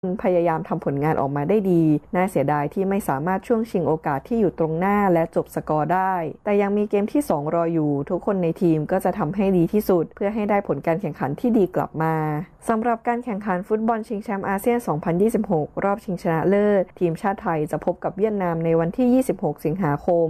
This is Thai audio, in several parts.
พยายามทำผลงานออกมาได้ดีน่าเสียดายที่ไม่สามารถช่วงชิงโอกาสที่อยู่ตรงหน้าและจบสกอร์ได้แต่ยังมีเกมที่2รออยู่ทุกคนในทีมก็จะทำให้ดีที่สุดเพื่อให้ได้ผลการแข่งขันที่ดีกลับมาสำหรับการแข่งขันฟุตบอลชิงแชมป์อาเซียน 2026 รอบชิงชนะเลิศทีมชาติไทยจะพบกับเวียดนามในวันที่26สิงหาคม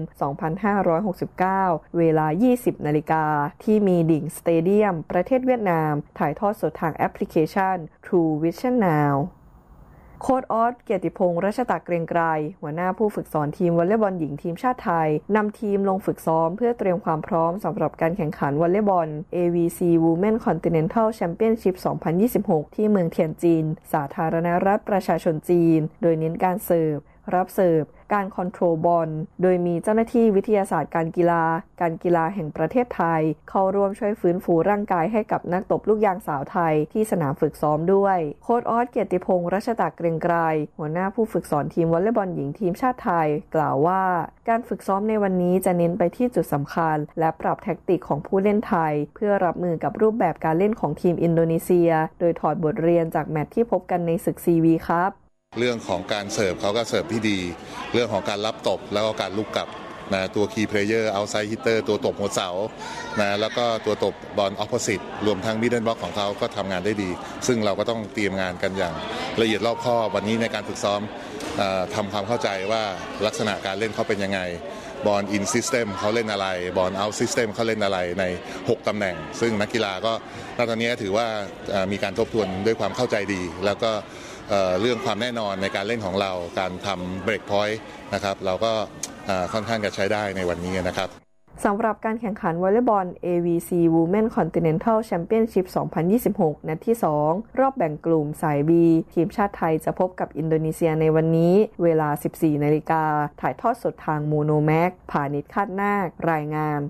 2569 เวลา 20 นาฬิกาที่มีดิ่งสเตเดียมประเทศเวียดนามถ่ายทอดสดทางแอปพลิเคชัน True Vision Nowโค้ชออส เกียรติพงษ์ รัชตะเกรียงไกรหัวหน้าผู้ฝึกสอนทีมวอลเลย์บอลหญิงทีมชาติไทยนำทีมลงฝึกซ้อมเพื่อเตรียมความพร้อมสำหรับการแข่งขันวอลเลย์บอล AVC Women Continental Championship 2026 ที่เมืองเทียนจินสาธารณรัฐประชาชนจีนโดยเน้นการเสิร์ฟรับเสิร์ฟการคอนโทรลบอลโดยมีเจ้าหน้าที่วิทยาศาสตร์การกีฬาแห่งประเทศไทยเข้าร่วมช่วยฟื้นฟูร่างกายให้กับนักตบลูกยางสาวไทยที่สนามฝึกซ้อมด้วยโค้ชออส เกียรติพงษ์ รัชตะเกรียงไกรหัวหน้าผู้ฝึกสอนทีมวอลเลย์บอลหญิงทีมชาติไทยกล่าวว่าการฝึกซ้อมในวันนี้จะเน้นไปที่จุดสำคัญและปรับแทคติกของผู้เล่นไทยเพื่อรับมือกับรูปแบบการเล่นของทีมอินโดนีเซียโดยถอดบทเรียนจากแมตช์ที่พบกันในศึก CV ครับเรื่องของการเสิร์ฟเขาก็เสิร์ฟที่ดีเรื่องของการรับตบแล้วก็การลุกกลับนะตัวคีย์เพลเยอร์เอาไซด์ฮิตเตอร์ตัวตบหัวเสานะแล้วก็ตัวตบบอลออปโพสิตรวมทั้งมิดเดิลบล็อกของเขาก็ทำงานได้ดีซึ่งเราก็ต้องเตรียมงานกันอย่างละเอียดรอบคอบวันนี้ในการฝึกซ้อมทำความเข้าใจว่าลักษณะการเล่นเขาเป็นยังไงบอลอินซิสเต็มเขาเล่นอะไรบอลเอาซิสเต็มเขาเล่นอะไรใน6ตำแหน่งซึ่งนักกีฬาก็ตอนนี้ถือว่ามีการทบทวนด้วยความเข้าใจดีแล้วก็เรื่องความแน่นอนในการเล่นของเราการทำเบรกพอยต์นะครับเราก็ค่อนข้างจะใช้ได้ในวันนี้นะครับสำหรับการแข่งขันวอลเลย์บอล AVC Women Continental Championship 2026 นัดที่ 2 รอบแบ่งกลุ่มสาย B ทีมชาติไทยจะพบกับอินโดนีเซียในวันนี้เวลา 14 นาฬิกาถ่ายทอดสดทางโมโนแม็กผานิชคาดนาครายงาน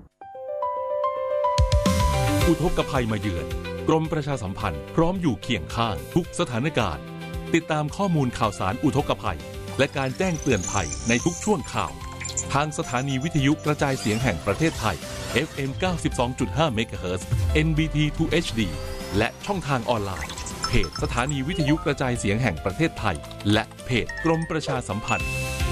อุทกภัยมาเยือนกรมประชาสัมพันธ์พร้อมอยู่เคียงข้างทุกสถานการณ์ติดตามข้อมูลข่าวสารอุทกภัยและการแจ้งเตือนภัยในทุกช่วงข่าวทางสถานีวิทยุกระจายเสียงแห่งประเทศไทย FM 92.5 MHz NBT 2 HD และช่องทางออนไลน์เพจสถานีวิทยุกระจายเสียงแห่งประเทศไทยและเพจกรมประชาสัมพันธ์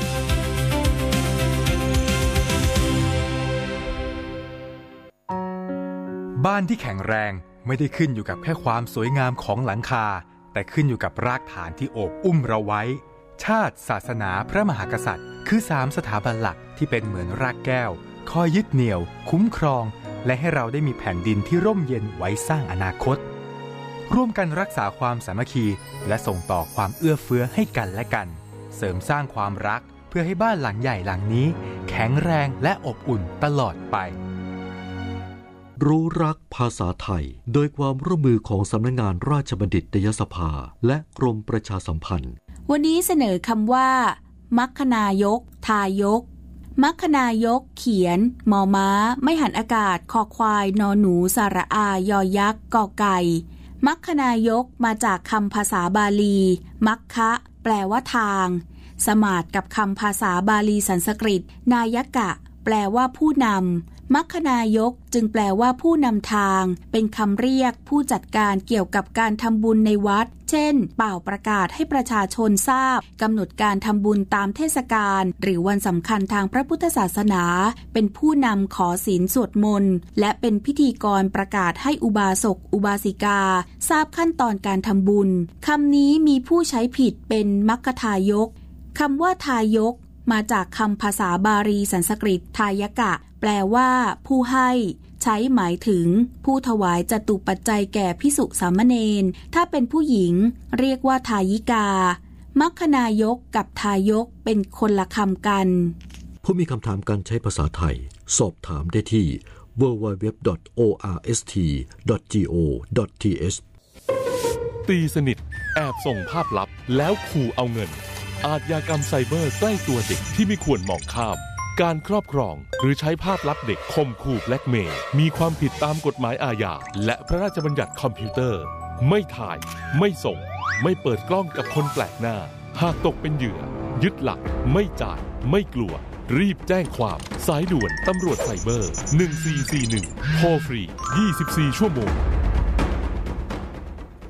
บ้านที่แข็งแรงไม่ได้ขึ้นอยู่กับแค่ความสวยงามของหลังคาแต่ขึ้นอยู่กับรากฐานที่โอบอุ้มเราไว้ชาติศาสนาพระมหากษัตริย์คือ3สถาบันหลักที่เป็นเหมือนรากแก้วคอยยึดเหนี่ยวคุ้มครองและให้เราได้มีแผ่นดินที่ร่มเย็นไว้สร้างอนาคตร่วมกันรักษาความสามัคคีและส่งต่อความเอื้อเฟื้อให้กันและกันเสริมสร้างความรักเพื่อให้บ้านหลังใหญ่หลังนี้แข็งแรงและอบอุ่นตลอดไปรู้รักภาษาไทยโดยความร่วมมือของสำนักงานราชบัณฑิตยสภาและกรมประชาสัมพันธ์วันนี้เสนอคำว่ามัคคณายกทายกมัคคณายกเขียนมอม้าไม่หันอากาศคอควายนอหนูสระอายอยักษ์กอไก่มัคคณายกมาจากคำภาษาบาลีมัคคะแปลว่าทางสมาทกับคำภาษาบาลีสันสกฤตนายกะแปลว่าผู้นำมัคคณายกจึงแปลว่าผู้นำทางเป็นคำเรียกผู้จัดการเกี่ยวกับการทำบุญในวัดเช่นเป่าประกาศให้ประชาชนทราบกำหนดการทำบุญตามเทศกาลหรือวันสำคัญทางพระพุทธศาสนาเป็นผู้นำขอศีลสวดมนต์และเป็นพิธีกรประกาศให้อุบาสกอุบาสิกาทราบขั้นตอนการทำบุญคำนี้มีผู้ใช้ผิดเป็นมัคคทายกคำว่าทายกมาจากคำภาษาบาลีสันสกฤตทายกะแปลว่าผู้ให้ใช้หมายถึงผู้ถวายจตุปัจจัยแก่ภิกษุสามเณรถ้าเป็นผู้หญิงเรียกว่าทายิกามัคคณายกกับทายกเป็นคนละคำกันผู้มีคำถามการใช้ภาษาไทยสอบถามได้ที่ www.orst.go.th ตีสนิทแอบส่งภาพลับแล้วขู่เอาเงินอาชญากรรมไซเบอร์ใกล้ตัวเด็กที่ไม่ควรมองข้ามการครอบครองหรือใช้ภาพลับเด็กข่มขู่แบล็กเมย์มีความผิดตามกฎหมายอาญาและพระราชบัญญัติคอมพิวเตอร์ไม่ถ่ายไม่ส่งไม่เปิดกล้องกับคนแปลกหน้าหากตกเป็นเหยื่อยึดหลักไม่จ่ายไม่กลัวรีบแจ้งความสายด่วนตำรวจไซเบอร์1441โทรฟรี24ชั่วโมง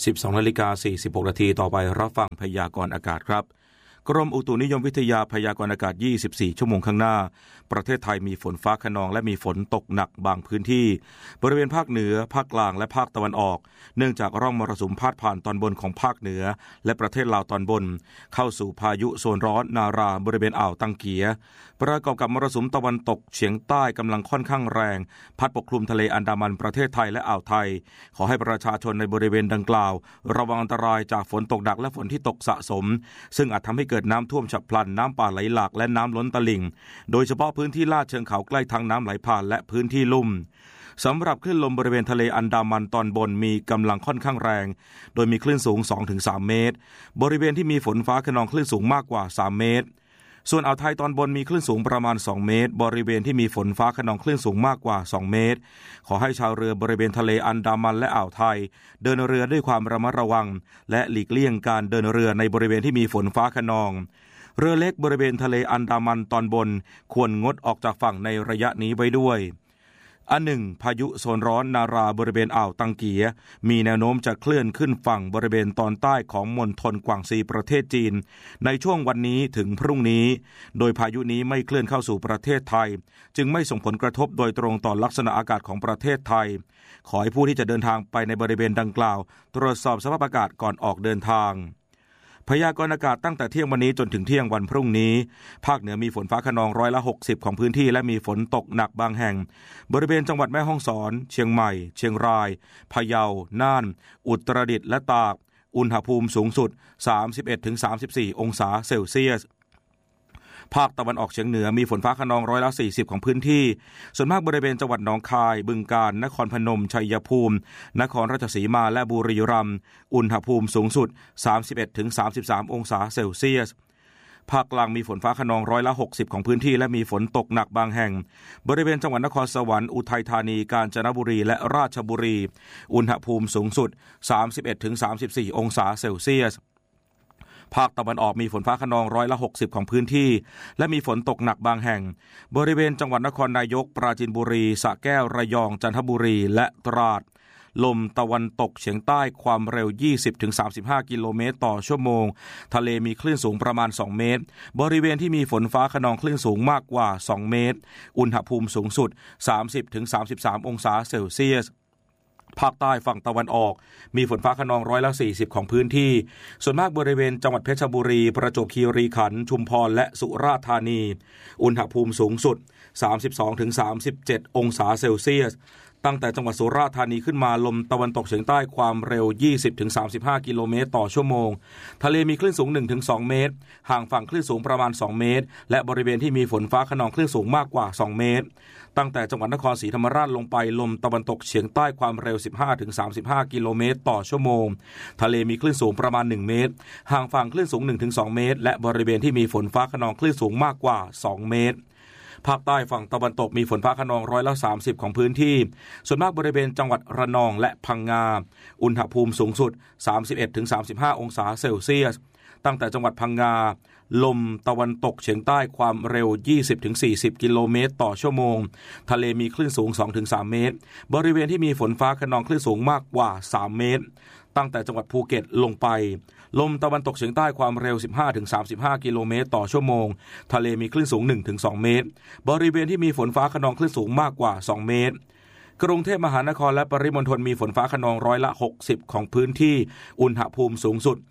12:46 นาทีต่อไปรับฟังพยากรณ์อากาศครับกรมอุตุนิยมวิทยาพยากรณ์อากาศ24ชั่วโมงข้างหน้าประเทศไทยมีฝนฟ้าคะนองและมีฝนตกหนักบางพื้นที่บริเวณภาคเหนือภาคกลางและภาคตะวันออกเนื่องจากร่องมรสุมพาดผ่านตอนบนของภาคเหนือและประเทศลาวตอนบนเข้าสู่พายุโซนร้อนนาราบริเวณอ่าวตังเกียประกอบกับมรสุมตะวันตกเฉียงใต้กำลังค่อนข้างแรงพัดปกคลุมทะเลอันดามันประเทศไทยและอ่าวไทยขอให้ประชาชนในบริเวณดังกล่าวระวังอันตรายจากฝนตกหนักและฝนที่ตกสะสมซึ่งอาจทำให้เกิดน้ำท่วมฉับพลันน้ำป่าไหลหลากและน้ำล้นตลิ่งโดยเฉพาะพื้นที่ลาดเชิงเขาใกล้ทางน้ำไหลผ่านและพื้นที่ลุ่มสำหรับคลื่นลมบริเวณทะเลอันดามันตอนบนมีกำลังค่อนข้างแรงโดยมีคลื่นสูง 2-3 เมตรบริเวณที่มีฝนฟ้าคะนองคลื่นสูงมากกว่า3เมตรส่วนอ่าวไทยตอนบนมีคลื่นสูงประมาณ2เมตรบริเวณที่มีฝนฟ้าคะนองคลื่นสูงมากกว่า2เมตรขอให้ชาวเรือบริเวณทะเลอันดามันและอ่าวไทยเดินเรือด้วยความระมัดระวังและหลีกเลี่ยงการเดินเรือในบริเวณที่มีฝนฟ้าคะนองเรือเล็กบริเวณทะเลอันดามันตอนบนควรงดออกจากฝั่งในระยะนี้ไว้ด้วยอันหนึ่งพายุโซนร้อนนาราบริเวณอ่าวตังเกียมีแนวโน้มจะเคลื่อนขึ้นฝั่งบริเวณตอนใต้ของมณฑลกวางซีประเทศจีนในช่วงวันนี้ถึงพรุ่งนี้โดยพายุนี้ไม่เคลื่อนเข้าสู่ประเทศไทยจึงไม่ส่งผลกระทบโดยตรงต่อลักษณะอากาศของประเทศไทยขอให้ผู้ที่จะเดินทางไปในบริเวณดังกล่าวตรวจสอบสภาพอากาศก่อนออกเดินทางพยากรณ์อากาศตั้งแต่เที่ยงวันนี้จนถึงเที่ยงวันพรุ่งนี้ภาคเหนือมีฝนฟ้าคะนอง60%ของพื้นที่และมีฝนตกหนักบางแห่งบริเวณจังหวัดแม่ฮ่องสอนเชียงใหม่เชียงรายพะเยาน่านอุตรดิตถ์และตากอุณหภูมิสูงสุด 31-34 องศาเซลเซียสภาคตะวันออกเฉียงเหนือมีฝนฟ้าคะนอง40%ของพื้นที่ส่วนมากบริเวณจังหวัดหนองคายบึงกาฬนครพนมชัยภูมินครราชสีมาและบุรีรัมย์อุณหภูมิสูงสุด 31-33 องศาเซลเซียสภาคกลางมีฝนฟ้าคะนอง60%ของพื้นที่และมีฝนตกหนักบางแห่งบริเวณจังหวัดนครสวรรค์อุทัยธานีกาญจนบุรีและราชบุรีอุณหภูมิสูงสุด 31-34 องศาเซลเซียสภาคตะวันออกมีฝนฟ้าคะนอง60%ของพื้นที่และมีฝนตกหนักบางแห่งบริเวณจังหวัดนครนายกปราจีนบุรีสระแก้วระยองจันทบุรีและตราดลมตะวันตกเฉียงใต้ความเร็ว 20-35 กิโลเมตรต่อชั่วโมงทะเลมีคลื่นสูงประมาณ2เมตรบริเวณที่มีฝนฟ้าคะนองคลื่นสูงมากกว่า2เมตรอุณหภูมิสูงสุด 30-33 องศาเซลเซียสภาคใต้ฝั่งตะวันออกมีฝนฟ้าคะนอง40%ของพื้นที่ส่วนมากบริเวณจังหวัดเพชรบุรีประจวบคีรีขันธ์ชุมพรและสุราษฎร์ธานีอุณหภูมิสูงสุด 32-37 องศาเซลเซียสตั้งแต่จังหวัดสุราษฎร์ธานีขึ้นมาลมตะวันตกเฉียงใต้ความเร็ว 20-35 กิโลเมตรต่อชั่วโมงทะเลมีคลื่นสูง 1-2 เมตรห่างฝั่งคลื่นสูงประมาณ2เมตรและบริเวณที่มีฝนฟ้าคะนองคลื่นสูงมากกว่า2เมตรตั้งแต่จังหวัดนครศรีธรรมราชลงไปลมตะวันตกเฉียงใต้ความเร็ว 15-35 กิโลเมตรต่อชั่วโมงทะเลมีคลื่นสูงประมาณ1เมตรห่างฝั่งคลื่นสูง 1-2 เมตรและบริเวณที่มีฝนฟ้าคะนองคลื่นสูงมากกว่า2เมตรภาคใต้ฝั่งตะวันตกมีฝนฟ้าคะนอง30%ของพื้นที่ส่วนมากบริเวณจังหวัดระนองและพังงาอุณหภูมิสูงสุด 31-35 องศาเซลเซียสตั้งแต่จังหวัดพังงาลมตะวันตกเฉียงใต้ความเร็ว 20-40 กิโลเมตรต่อชั่วโมงทะเลมีคลื่นสูง 2-3 เมตรบริเวณที่มีฝนฟ้าคะนองคลื่นสูงมากกว่า3เมตรตั้งแต่จังหวัดภูเก็ตลงไปลมตะวันตกเฉียงใต้ความเร็ว 15-35 กิโลเมตรต่อชั่วโมงทะเลมีคลื่นสูง 1-2 เมตรบริเวณที่มีฝนฟ้าคะนองคลื่นสูงมากกว่า2เมตรกรุงเทพมหานครและปริมณฑลมีฝนฟ้าคะนอง60%ของพื้นที่อุณหภูมิสูงสุด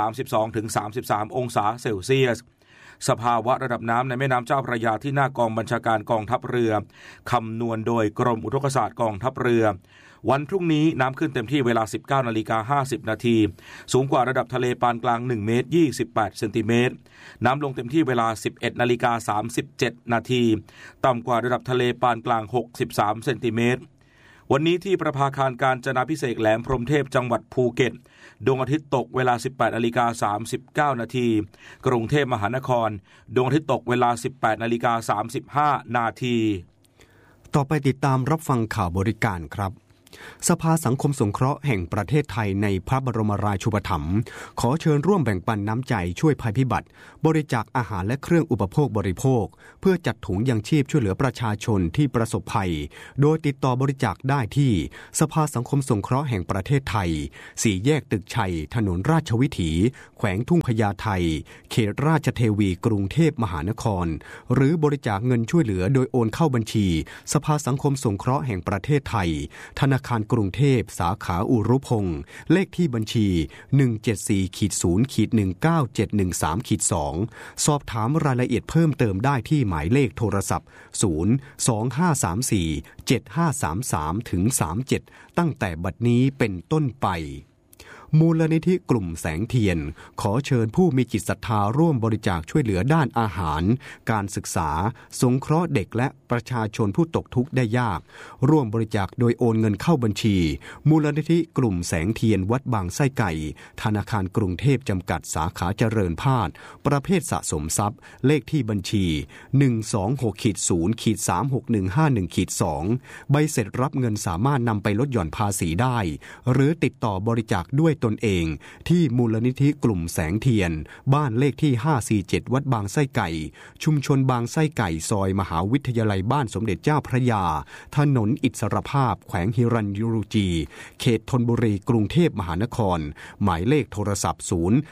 32-33 องศาเซลเซียสสภาวะระดับน้ำในแม่น้ำเจ้าพระยาที่หน้ากองบัญชาการกองทัพเรือคำนวณโดยกรมอุทกศาสตร์กองทัพเรือวันพรุ่งนี้น้ำขึ้นเต็มที่เวลา 19:50 น.สูงกว่าระดับทะเลปานกลาง1เมตร28เซนติเมตรน้ำลงเต็มที่เวลา 11:37 น.ต่ำกว่าระดับทะเลปานกลาง63เซนติเมตรวันนี้ที่ประภาคารกาญจนาภิเษกแหลมพรหมเทพจังหวัดภูเก็ตดวงอาทิตย์ตกเวลา 18:39 น.กรุงเทพมหานครดวงอาทิตย์ตกเวลา 18:35 น. ต่อไปติดตามรับฟังข่าวบริการครับสภาสังคมสงเคราะห์แห่งประเทศไทยในพระบรมราชูปถัมภ์ขอเชิญร่วมแบ่งปันน้ำใจช่วยภัยพิบัติบริจาคอาหารและเครื่องอุปโภคบริโภคเพื่อจัดถุงยังชีพช่วยเหลือประชาชนที่ประสบภัยโดยติดต่อบริจาคได้ที่สภาสังคมสงเคราะห์แห่งประเทศไทย4 แยกตึกชัยถนนราชวิถีแขวงทุ่งพญาไทเขตราชเทวีกรุงเทพมหานครหรือบริจาคเงินช่วยเหลือโดยโอนเข้าบัญชีสภาสังคมสงเคราะห์แห่งประเทศไทยธนาคารกรุงเทพสาขาอุรุพงษ์เลขที่บัญชี 174-0-19713-2 สอบถามรายละเอียดเพิ่มเติมได้ที่หมายเลขโทรศัพท์ 025347533-37 ตั้งแต่บัดนี้เป็นต้นไปมูลนิธิกลุ่มแสงเทียนขอเชิญผู้มีจิตศรัทธาร่วมบริจาคช่วยเหลือด้านอาหารการศึกษาสงเคราะห์เด็กและประชาชนผู้ตกทุกข์ได้ยากร่วมบริจาคโดยโอนเงินเข้าบัญชีมูลนิธิกลุ่มแสงเทียนวัดบางไส้ไก่ธนาคารกรุงเทพจำกัดสาขาเจริญพาดประเภทสะสมทรัพย์เลขที่บัญชี 126-0-36151-2 ใบเสร็จรับเงินสามารถนำไปลดหย่อนภาษีได้หรือติดต่อบริจาคด้วยตนเองที่มูลนิธิกลุ่มแสงเทียนบ้านเลขที่547วัดบางไส้ไก่ชุมชนบางไส้ไก่ซอยมหาวิทยาลัยบ้านสมเด็จเจ้าพระยาถนนอิสรภาพแขวงฮิรัญยูจีเขตธนบุรีกรุงเทพมหานครหมายเลขโทรศัพท์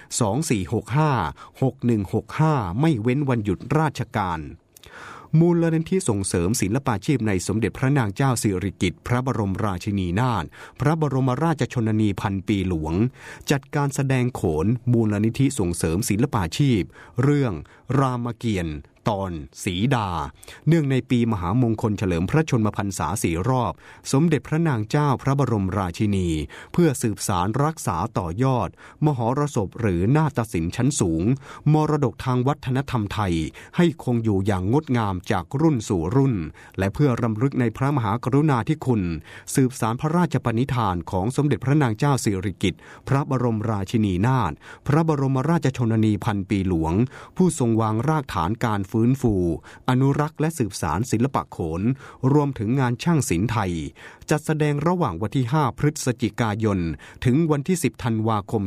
024656165ไม่เว้นวันหยุดราชการมูลนิธิส่งเสริมศิลปาชีพในสมเด็จพระนางเจ้าสิริกิติ์พระบรมราชินีนาถพระบรมราชชนนีพันปีหลวงจัดการแสดงโขนมูลนิธิส่งเสริมศิลปาชีพเรื่องรามเกียรติ์ตอนสีดาเนื่องในปีมหามงคลเฉลิมพระชนมพรรษา4 รอบสมเด็จพระนางเจ้าพระบรมราชินีเพื่อสืบสารรักษาต่อยอดมหรสพหรือนาฏศิลป์ชั้นสูงมรดกทางวัฒนธรรมไทยให้คงอยู่อย่างงดงามจากรุ่นสู่รุ่นและเพื่อรำลึกในพระมหากรุณาธิคุณสืบสารพระราชปณิธานของสมเด็จพระนางเจ้าสิริกิติ์พระบรมราชินีนาถพระบรมราชชนนีพันปีหลวงผู้ทรงวางรากฐานการฟื้นฟูอนุรักษ์และสืบสารศิลปะโขนรวมถึงงานช่างศิลป์ไทยจัดแสดงระหว่างวันที่5 พฤศจิกายนถึงวันที่10 ธันวาคม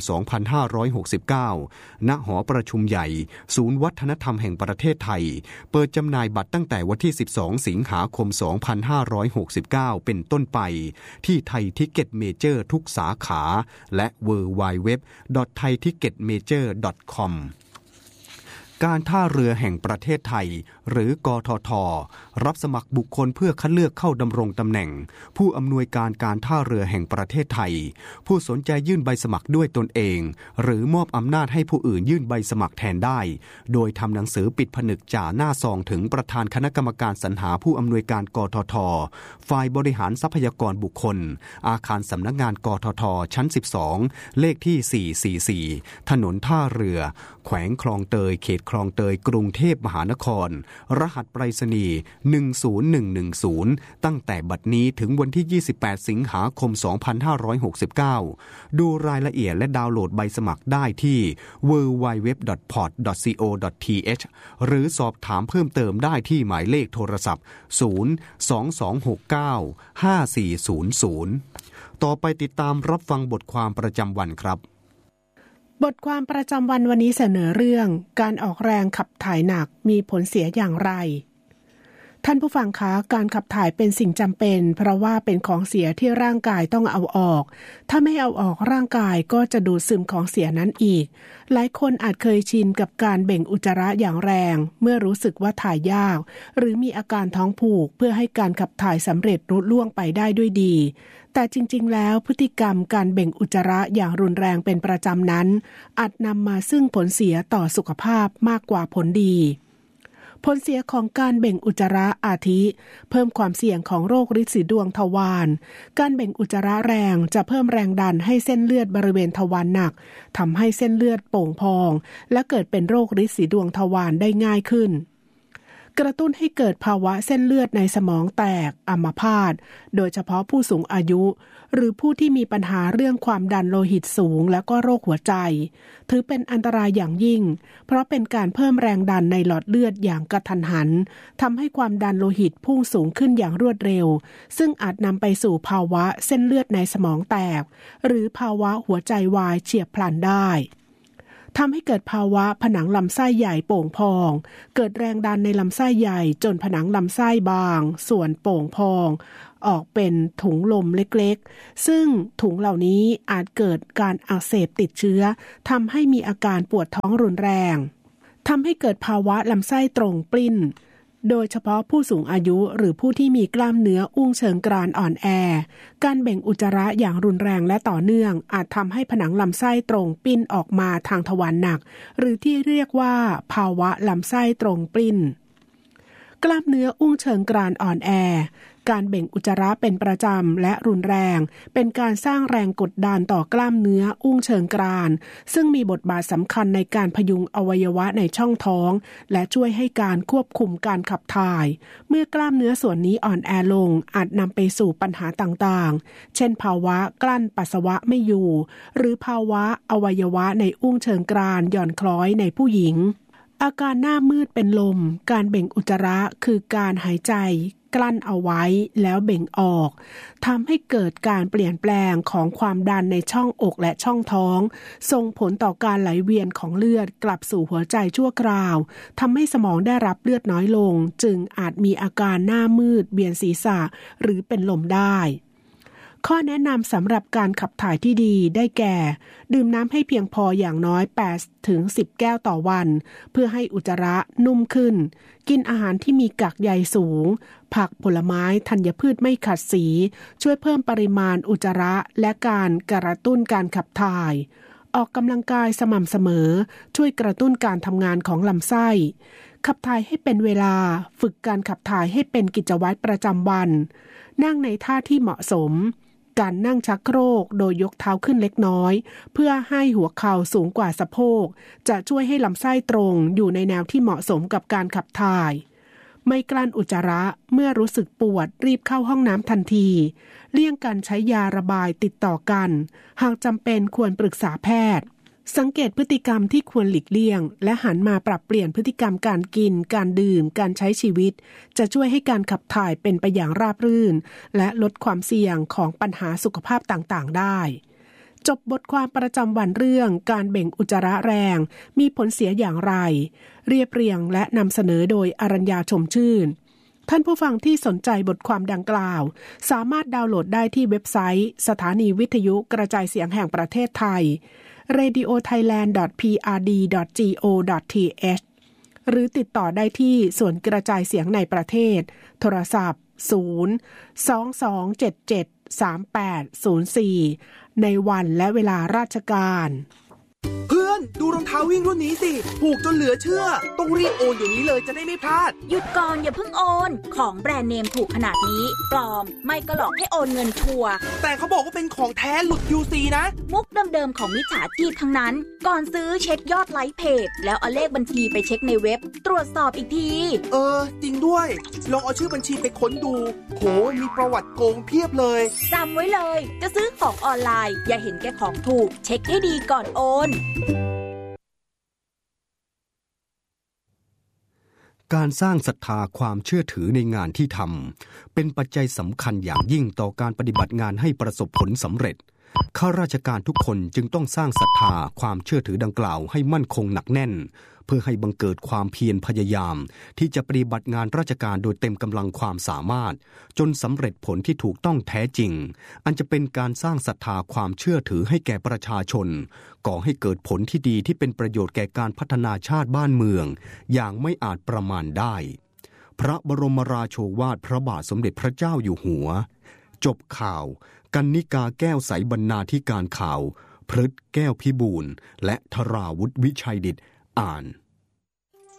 2569 ณ หอประชุมใหญ่ศูนย์วัฒนธรรมแห่งประเทศไทยเปิดจำหน่ายบัตรตั้งแต่วันที่12 สิงหาคม 2569 เป็นต้นไปที่ไทยทิกเก็ตเมเจอร์ทุกสาขาและ www.thaiticketmajor.comการท่าเรือแห่งประเทศไทยหรือกทท.รับสมัครบุคคลเพื่อคัดเลือกเข้าดำรงตำแหน่งผู้อำนวยการการท่าเรือแห่งประเทศไทยผู้สนใจยื่นใบสมัครด้วยตนเองหรือมอบอำนาจให้ผู้อื่นยื่นใบสมัครแทนได้โดยทำหนังสือปิดผนึกจ่าหน้าซองถึงประธานคณะกรรมการสรรหาผู้อำนวยการกทท.ฝ่ายบริหารทรัพยากรบุคคลอาคารสำนักงานกทท.ชั้น12เลขที่444ถนนท่าเรือแขวงคลองเตยเขตคลองเตยกรุงเทพมหานครรหัสไปรษณีย์10110ตั้งแต่บัดนี้ถึงวันที่28 สิงหาคม 2569ดูรายละเอียดและดาวน์โหลดใบสมัครได้ที่ www.port.co.th หรือสอบถามเพิ่มเติมได้ที่หมายเลขโทรศัพท์022695400ต่อไปติดตามรับฟังบทความประจำวันครับบทความประจำวันวันนี้เสนอเรื่องการออกแรงขับถ่ายหนักมีผลเสียอย่างไรท่านผู้ฟังคะการขับถ่ายเป็นสิ่งจำเป็นเพราะว่าเป็นของเสียที่ร่างกายต้องเอาออกถ้าไม่เอาออกร่างกายก็จะดูดซึมของเสียนั้นอีกหลายคนอาจเคยชินกับการเบ่งอุจจาระอย่างแรงเมื่อรู้สึกว่าถ่ายยากหรือมีอาการท้องผูกเพื่อให้การขับถ่ายสำเร็จรุ่ล่วงไปได้ด้วยดีแต่จริงๆแล้วพฤติกรรมการเบ่งอุจจาระอย่างรุนแรงเป็นประจำนั้นอาจนำมาซึ่งผลเสียต่อสุขภาพมากกว่าผลดีผลเสียของการเบ่งอุจจาระอาทิเพิ่มความเสี่ยงของโรคฤทธิ์สีดวงทวารการเบ่งอุจจาระแรงจะเพิ่มแรงดันให้เส้นเลือดบริเวณทวารหนักทำให้เส้นเลือดโป่งพองและเกิดเป็นโรคฤทธิ์สีดวงทวารได้ง่ายขึ้นกระตุ้นให้เกิดภาวะเส้นเลือดในสมองแตกอัมพาตโดยเฉพาะผู้สูงอายุหรือผู้ที่มีปัญหาเรื่องความดันโลหิตสูงและก็โรคหัวใจถือเป็นอันตรายอย่างยิ่งเพราะเป็นการเพิ่มแรงดันในหลอดเลือดอย่างกระทันหันทำให้ความดันโลหิตพุ่งสูงขึ้นอย่างรวดเร็วซึ่งอาจนำไปสู่ภาวะเส้นเลือดในสมองแตกหรือภาวะหัวใจวายเฉียบพลันได้ทำให้เกิดภาวะผนังลำไส้ใหญ่โป่งพองเกิดแรงดันในลำไส้ใหญ่จนผนังลำไส้บางส่วนโป่งพองออกเป็นถุงลมเล็กๆซึ่งถุงเหล่านี้อาจเกิดการอักเสบติดเชื้อทำให้มีอาการปวดท้องรุนแรงทำให้เกิดภาวะลำไส้ตรงปลิ้นโดยเฉพาะผู้สูงอายุหรือผู้ที่มีกล้ามเนื้ออุ้งเชิงกรานอ่อนแอการเบ่งอุจจาระอย่างรุนแรงและต่อเนื่องอาจทำให้ผนังลำไส้ตรงปลิ้นออกมาทางทวารหนักหรือที่เรียกว่าภาวะลำไส้ตรงปลิ้นกล้ามเนื้ออุ้งเชิงกรานอ่อนแอการเบ่งอุจจาระเป็นประจำและรุนแรงเป็นการสร้างแรงกดดันต่อกล้ามเนื้ออุ้งเชิงกรานซึ่งมีบทบาทสำคัญในการพยุงอวัยวะในช่องท้องและช่วยให้การควบคุมการขับถ่ายเมื่อกล้ามเนื้อส่วนนี้อ่อนแอลงอาจนำไปสู่ปัญหาต่างๆเช่นภาวะกลั้นปัสสาวะไม่อยู่หรือภาวะอวัยวะในอุ้งเชิงกรานหย่อนคล้อยในผู้หญิงอาการหน้ามืดเป็นลมการเบ่งอุจจาระคือการหายใจกลั้นเอาไว้แล้วเบ่งออกทำให้เกิดการเปลี่ยนแปลงของความดันในช่องอกและช่องท้องส่งผลต่อการไหลเวียนของเลือดกลับสู่หัวใจชั่วคราวทำให้สมองได้รับเลือดน้อยลงจึงอาจมีอาการหน้ามืดเวียนศีรษะหรือเป็นลมได้ข้อแนะนำสำหรับการขับถ่ายที่ดีได้แก่ดื่มน้ำให้เพียงพออย่างน้อย 8-10 แก้วต่อวันเพื่อให้อุจจาระนุ่มขึ้นกินอาหารที่มีกากใยสูงผักผลไม้ธัญพืชไม่ขัดสีช่วยเพิ่มปริมาณอุจจาระและการกระตุ้นการขับถ่ายออกกำลังกายสม่ำเสมอช่วยกระตุ้นการทำงานของลำไส้ขับถ่ายให้เป็นเวลาฝึกการขับถ่ายให้เป็นกิจวัตรประจำวันนั่งในท่าที่เหมาะสมการนั่งชักโครกโดยยกเท้าขึ้นเล็กน้อยเพื่อให้หัวเข่าสูงกว่าสะโพกจะช่วยให้ลำไส้ตรงอยู่ในแนวที่เหมาะสมกับการขับถ่ายไม่กลั้นอุจจาระเมื่อรู้สึกปวดรีบเข้าห้องน้ำทันทีเลี่ยงการใช้ยาระบายติดต่อกันหากจำเป็นควรปรึกษาแพทย์สังเกตพฤติกรรมที่ควรหลีกเลี่ยงและหันมาปรับเปลี่ยนพฤติกรรมการกินการดื่มการใช้ชีวิตจะช่วยให้การขับถ่ายเป็นไปอย่างราบรื่นและลดความเสี่ยงของปัญหาสุขภาพต่างๆได้จบบทความประจำวันเรื่องการเบ่งอุจจาระแรงมีผลเสียอย่างไรเรียบเรียงและนำเสนอโดยอรัญญาชมชื่นท่านผู้ฟังที่สนใจบทความดังกล่าวสามารถดาวน์โหลดได้ที่เว็บไซต์สถานีวิทยุกระจายเสียงแห่งประเทศไทยradiothailand.prd.go.th หรือติดต่อได้ที่ส่วนกระจายเสียงในประเทศโทรศัพท์022773804ในวันและเวลาราชการเพื่อนดูรองเท้าวิ่งรุ่นนี้สิถูกจนเหลือเชื่อต้องรีบโอนเดี๋ยวนี้เลยจะได้ไม่พลาดหยุดก่อนอย่าเพิ่งโอนของแบรนด์เนมถูกขนาดนี้ปลอมไม่ก็หลอกให้โอนเงินชัวร์แต่เขาบอกว่าเป็นของแท้หลุด QC นะมุกเดิมๆของมิจฉาชีพทั้งนั้นก่อนซื้อเช็คยอดไลค์เพจแล้วเอาเลขบัญชีไปเช็คในเว็บตรวจสอบอีกทีจริงด้วยลองเอาชื่อบัญชีไปค้นดูโหมีประวัติโกงเพียบเลยจำไว้เลยจะซื้อของออนไลน์อย่าเห็นแก่ของถูกเช็คให้ดีก่อนโอนการสร้างศรัทธาความเชื่อถือในงานที่ทำเป็นปัจจัยสำคัญอย่างยิ่งต่อการปฏิบัติงานให้ประสบผลสำเร็จข้าราชการทุกคนจึงต้องสร้างศรัทธาความเชื่อถือดังกล่าวให้มั่นคงหนักแน่นเพื่อให้บังเกิดความเพียรพยายามที่จะปฏิบัติงานราชการโดยเต็มกำลังความสามารถจนสำเร็จผลที่ถูกต้องแท้จริงอันจะเป็นการสร้างศรัทธาความเชื่อถือให้แก่ประชาชนก่อให้เกิดผลที่ดีที่เป็นประโยชน์แก่การพัฒนาชาติบ้านเมืองอย่างไม่อาจประมาณได้พระบรมราโชวาทพระบาทสมเด็จพระเจ้าอยู่หัวจบข่าวกรรณิกาแก้วใสบรรณาธิการข่าวพฤทธิ์แก้วพิบูลและธราวุฒิวิชัยดิษฐ์อ่าน